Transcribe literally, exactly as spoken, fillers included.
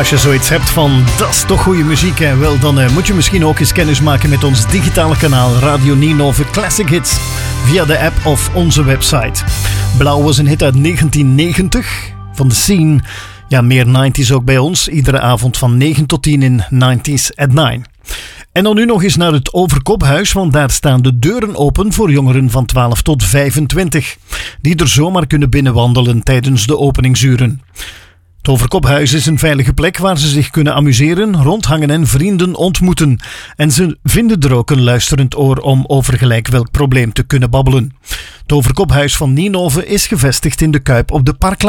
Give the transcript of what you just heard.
Als je zoiets hebt van, dat is toch goede muziek, hè? Wel, dan uh, moet je misschien ook eens kennis maken met ons digitale kanaal Radio Ninove Classic Hits via de app of onze website. Blauw was een hit uit negentien negentig van de Scene. Ja, meer nineties ook bij ons. Iedere avond van negen tot tien in nineties at nine. En dan nu nog eens naar het Overkophuis, want daar staan de deuren open voor jongeren van twaalf tot vijfentwintig. Die er zomaar kunnen binnenwandelen tijdens de openingsuren. Het Overkophuis is een veilige plek waar ze zich kunnen amuseren, rondhangen en vrienden ontmoeten. En ze vinden er ook een luisterend oor om over gelijk welk probleem te kunnen babbelen. Het Overkophuis van Ninove is gevestigd in de Kuip op de Parklaan.